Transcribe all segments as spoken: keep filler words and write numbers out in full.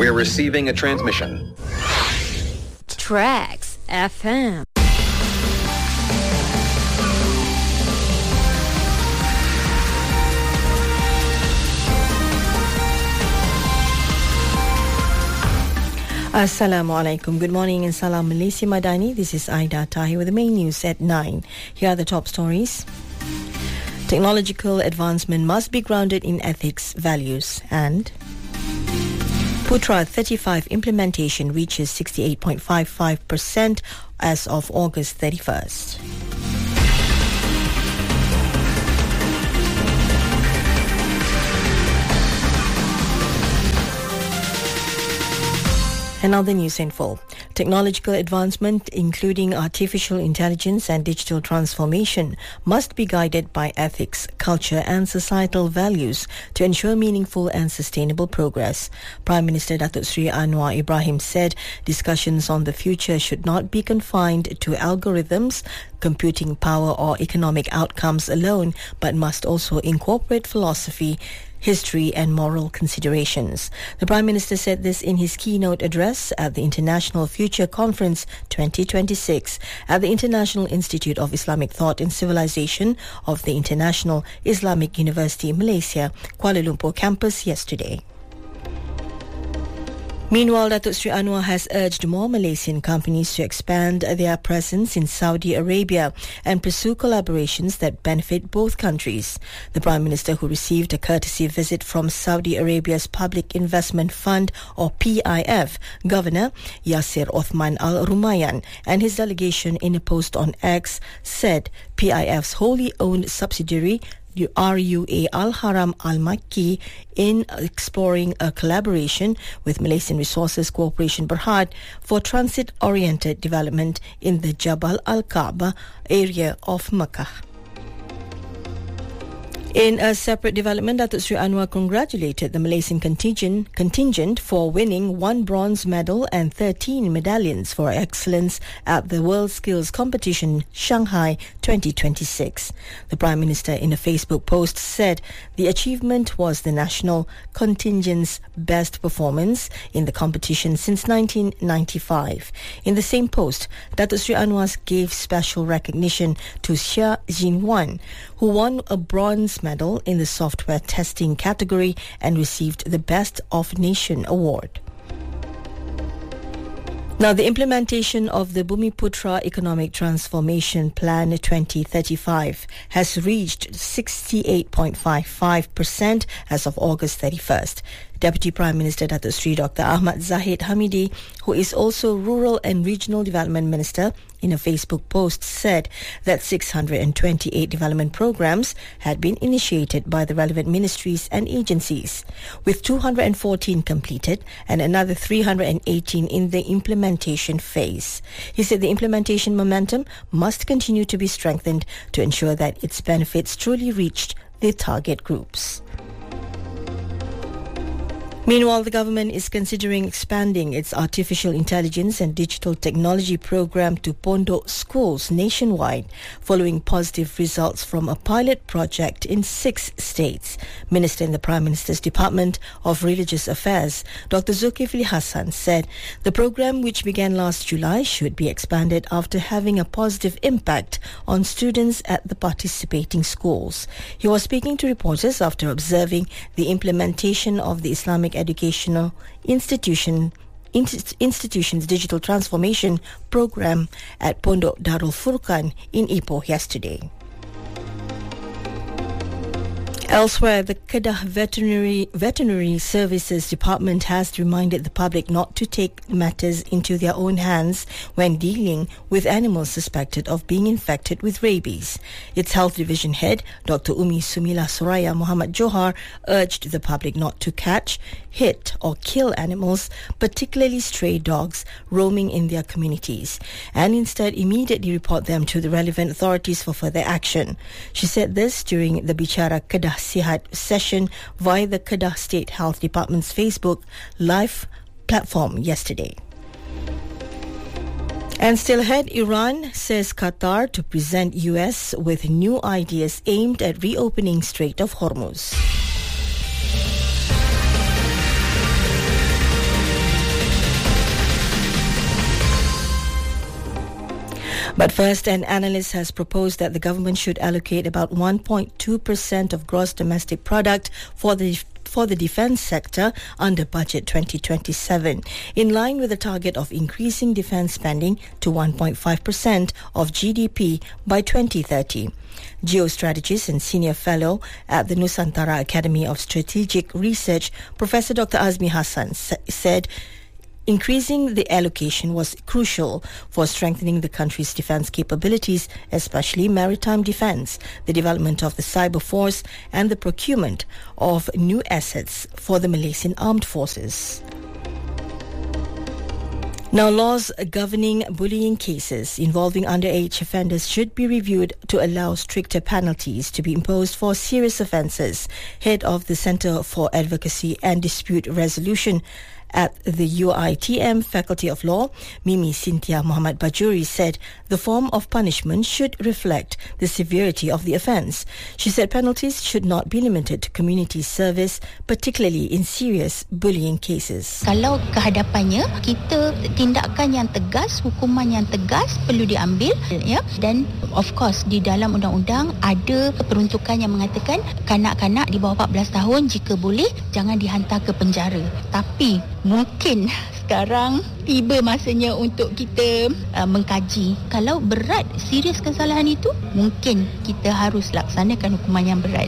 We're receiving a transmission. Tracks F M. Assalamu alaikum. Good morning and salam Malaysia Madani. This is Aida Tahi with the main news at nine. Here are the top stories. Technological advancement must be grounded in ethics, values, and Putra thirty-five implementation reaches sixty-eight point five five percent as of August thirty-first. And now the news in full. Technological advancement, including artificial intelligence and digital transformation, must be guided by ethics, culture and societal values to ensure meaningful and sustainable progress. Prime Minister Datuk Seri Anwar Ibrahim said discussions on the future should not be confined to algorithms, computing power or economic outcomes alone, but must also incorporate philosophy, history and moral considerations. The Prime Minister said this in his keynote address at the International Future Conference twenty twenty-six at the International Institute of Islamic Thought and Civilization of the International Islamic University Malaysia, Kuala Lumpur campus yesterday. Meanwhile, Datuk Seri Anwar has urged more Malaysian companies to expand their presence in Saudi Arabia and pursue collaborations that benefit both countries. The Prime Minister, who received a courtesy visit from Saudi Arabia's Public Investment Fund, or P I F, Governor Yasir Othman Al Rumayyan, and his delegation in a post on X, said P I F's wholly owned subsidiary R U A Al Haram Al Makki in exploring a collaboration with Malaysian Resources Corporation Berhad for transit-oriented development in the Jabal Al Kaaba area of Makkah. In a separate development, Datuk Seri Anwar congratulated the Malaysian contingent, contingent for winning one bronze medal and thirteen medallions for excellence at the World Skills Competition Shanghai twenty twenty-six. The Prime Minister, in a Facebook post, said the achievement was the national contingent's best performance in the competition since nineteen ninety-five. In the same post, Datuk Seri Anwar gave special recognition to Xia Jinwan, who won a bronze medal in the software testing category and received the Best of Nation award. Now, the implementation of the Bumiputra Economic Transformation Plan twenty thirty-five has reached sixty-eight point five five percent as of August thirty-first. Deputy Prime Minister Datuk Seri Doctor Ahmad Zahid Hamidi, who is also Rural and Regional Development Minister, in a Facebook post said that six hundred twenty-eight development programs had been initiated by the relevant ministries and agencies, with two hundred fourteen completed and another three hundred eighteen in the implementation phase. He said the implementation momentum must continue to be strengthened to ensure that its benefits truly reached the target groups. Meanwhile, the government is considering expanding its artificial intelligence and digital technology program to Pondok schools nationwide, following positive results from a pilot project in six states. Minister in the Prime Minister's Department of Religious Affairs, Doctor Zulkifli Hassan, said the program, which began last July, should be expanded after having a positive impact on students at the participating schools. He was speaking to reporters after observing the implementation of the Islamic Educational Institution Inst- Institution's Digital Transformation Program at Pondok Darul Furqan in Ipoh yesterday. Elsewhere, the Kedah Veterinary, Veterinary Services Department has reminded the public not to take matters into their own hands when dealing with animals suspected of being infected with rabies. Its Health Division Head, Doctor Umi Sumila Soraya Muhammad Johar, urged the public not to catch, hit or kill animals, particularly stray dogs, roaming in their communities, and instead immediately report them to the relevant authorities for further action. She said this during the Bicara Kedah Sihat session via the Kedah State Health Department's Facebook Live platform yesterday. And still ahead, Iran says Qatar to present U S with new ideas aimed at reopening Strait of Hormuz. But first, an analyst has proposed that the government should allocate about one point two percent of gross domestic product for the for the defence sector under Budget twenty twenty-seven, in line with the target of increasing defence spending to one point five percent of G D P by twenty thirty. Geostrategist and Senior Fellow at the Nusantara Academy of Strategic Research, Professor Doctor Azmi Hassan, said increasing the allocation was crucial for strengthening the country's defence capabilities, especially maritime defence, the development of the cyber force and the procurement of new assets for the Malaysian Armed Forces. Now, laws governing bullying cases involving underage offenders should be reviewed to allow stricter penalties to be imposed for serious offences. Head of the Centre for Advocacy and Dispute Resolution at the U I T M Faculty of Law, Mimi Cynthia Muhammad Bajuri, said the form of punishment should reflect the severity of the offence. She said penalties should not be limited to community service, particularly in serious bullying cases. Kalau kehadapannya, kita tindakan yang tegas, hukuman yang tegas perlu diambil, ya. Dan of course di dalam undang-undang ada peruntukan yang mengatakan kanak-kanak di bawah empat belas tahun jika boleh jangan dihantar ke penjara. Tapi mungkin sekarang tiba masanya untuk kita uh, mengkaji. Kalau berat, serius kesalahan itu, mungkin kita harus laksanakan hukuman yang berat.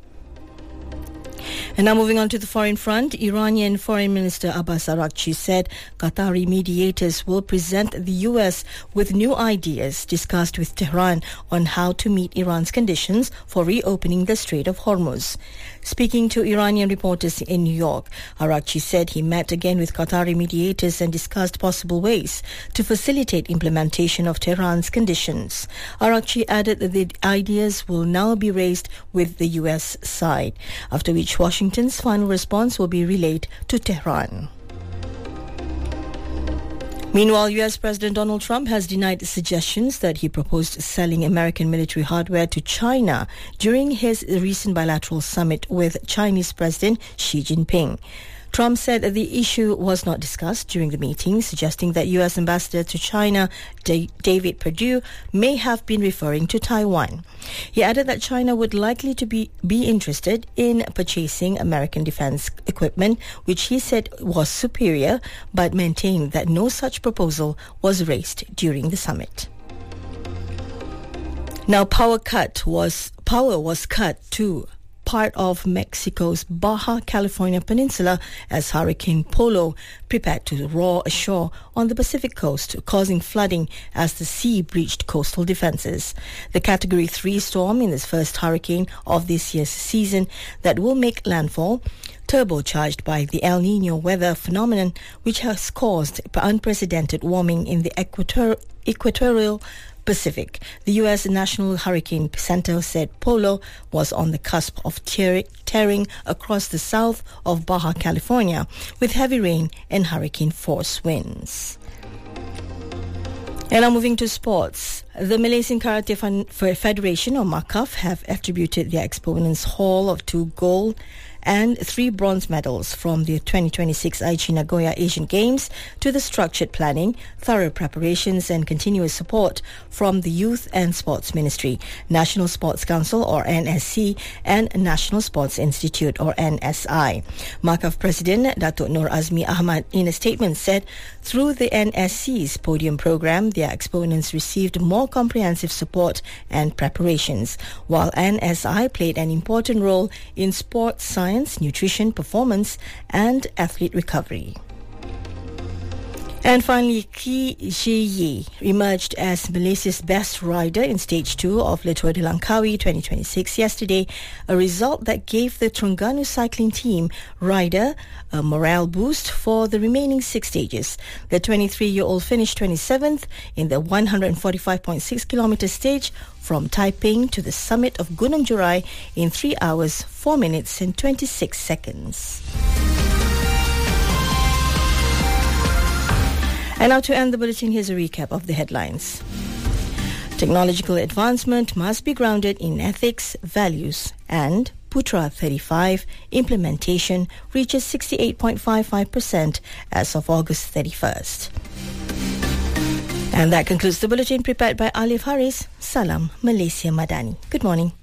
And now moving on to the foreign front, Iranian Foreign Minister Abbas Araghchi said Qatari mediators will present the U S with new ideas discussed with Tehran on how to meet Iran's conditions for reopening the Strait of Hormuz. Speaking to Iranian reporters in New York, Araghchi said he met again with Qatari mediators and discussed possible ways to facilitate implementation of Tehran's conditions. Araghchi added that the ideas will now be raised with the U S side, after which Washington's final response will be relayed to Tehran. Meanwhile, U S President Donald Trump has denied suggestions that he proposed selling American military hardware to China during his recent bilateral summit with Chinese President Xi Jinping. Trump said that the issue was not discussed during the meeting, suggesting that U S Ambassador to China D- David Perdue may have been referring to Taiwan. He added that China would likely to be, be interested in purchasing American defense equipment, which he said was superior, but maintained that no such proposal was raised during the summit. Now, power cut was power was cut to part of Mexico's Baja California Peninsula as Hurricane Polo prepared to roar ashore on the Pacific coast, causing flooding as the sea breached coastal defenses. The Category three storm in this first hurricane of this year's season that will make landfall, turbocharged by the El Niño weather phenomenon, which has caused unprecedented warming in the equator- equatorial Pacific. The U S National Hurricane Center said Polo was on the cusp of tear- tearing across the south of Baja California with heavy rain and hurricane force winds. And now moving to sports. The Malaysian Karate Federation, or MAKAF, have attributed their exponents haul of two gold and three bronze medals from the twenty twenty-six Aichi Nagoya Asian Games to the structured planning, thorough preparations and continuous support from the Youth and Sports Ministry, National Sports Council or N S C and National Sports Institute or N S I. MAKAF President Datuk Nur Azmi Ahmad in a statement said through the N S C's podium program, their exponents received more comprehensive support and preparations, while N S I played an important role in sports science, nutrition, performance and athlete recovery. And finally, Ki Zhiyi emerged as Malaysia's best rider in Stage two of Le Tour de Langkawi twenty twenty-six yesterday, a result that gave the Terengganu cycling team rider a morale boost for the remaining six stages. The twenty-three-year-old finished twenty-seventh in the one hundred forty-five point six kilometre stage from Taiping to the summit of Gunung Jurai in three hours, four minutes and twenty-six seconds. And now to end the bulletin, here's a recap of the headlines. Technological advancement must be grounded in ethics, values, and Putra thirty-five implementation reaches sixty-eight point five five percent as of August thirty-first. And that concludes the bulletin prepared by Alif Haris. Salam Malaysia Madani. Good morning.